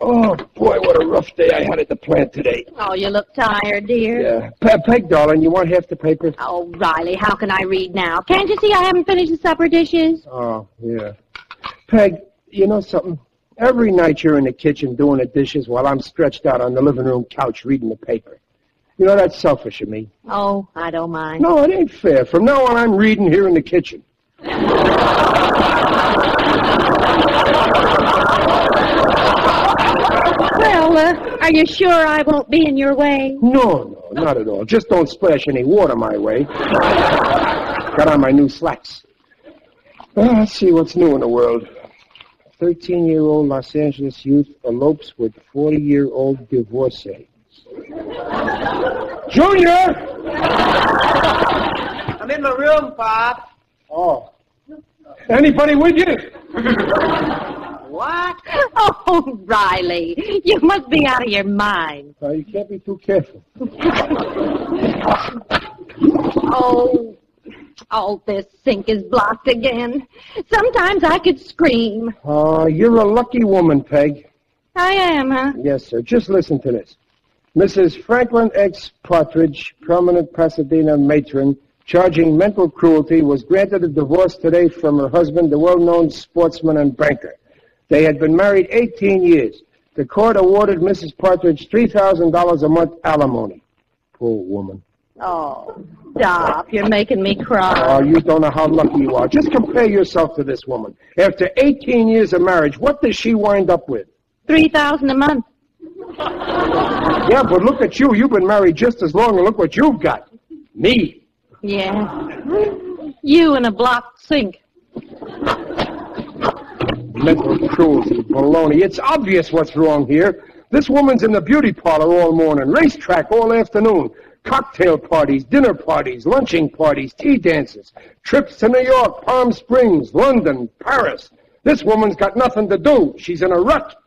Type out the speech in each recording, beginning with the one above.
Oh, boy, what a rough day I had at the plant today. Oh, you look tired, dear. Yeah. Peg, darling, you want half the paper? Oh, Riley, how can I read now? Can't you see I haven't finished the supper dishes? Oh, yeah. Peg, you know something? Every night you're in the kitchen doing the dishes while I'm stretched out on the living room couch reading the paper. You know, that's selfish of me. Oh, I don't mind. No, it ain't fair. From now on, I'm reading here in the kitchen. Well, are you sure I won't be in your way? No, not at all. Just don't splash any water my way. Got on my new slacks. Well, let's see what's new in the world. 13-year-old Los Angeles youth elopes with 40-year-old divorcee. Junior! I'm in my room, Pop. Oh. Anybody with you? What? Oh, Riley, you must be out of your mind. You can't be too careful. Oh, this sink is blocked again. Sometimes I could scream. You're a lucky woman, Peg. I am, huh? Yes, sir. Just listen to this. Mrs. Franklin X. Partridge, prominent Pasadena matron, charging mental cruelty, was granted a divorce today from her husband, the well-known sportsman and banker. They had been married 18 years. The court awarded Mrs. Partridge $3,000 a month alimony. Poor woman. Oh, stop. You're making me cry. Oh, you don't know how lucky you are. Just compare yourself to this woman. After 18 years of marriage, what does she wind up with? $3,000 a month. Yeah, but look at you. You've been married just as long, and look what you've got. Me. Yeah. You in a blocked sink. Mental cruelty, baloney. It's obvious what's wrong here. This woman's in the beauty parlor all morning, racetrack all afternoon, cocktail parties, dinner parties, lunching parties, tea dances, trips to New York, Palm Springs, London, Paris. This woman's got nothing to do. She's in a rut.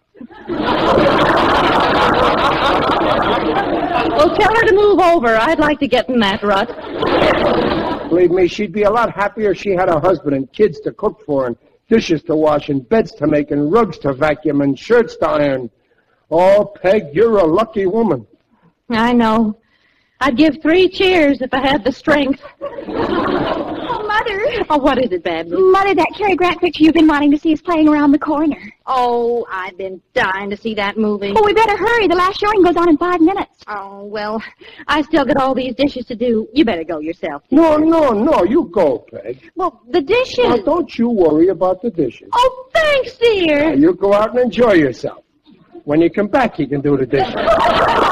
Well, tell her to move over. I'd like to get in that rut. Believe me, she'd be a lot happier if she had a husband and kids to cook for and dishes to wash and beds to make and rugs to vacuum and shirts to iron. Oh, Peg, you're a lucky woman. I know. I'd give 3 cheers if I had the strength. Oh, Mother. Oh, what is it, Babs? Mother, that Cary Grant picture you've been wanting to see is playing around the corner. Oh, I've been dying to see that movie. Oh, we better hurry. The last showing goes on in 5 minutes. Oh, well, I still got all these dishes to do. You better go yourself. No, you go, Peg. Well, the dishes. Now, don't you worry about the dishes. Oh, thanks, dear. Now, you go out and enjoy yourself. When you come back, you can do the dishes.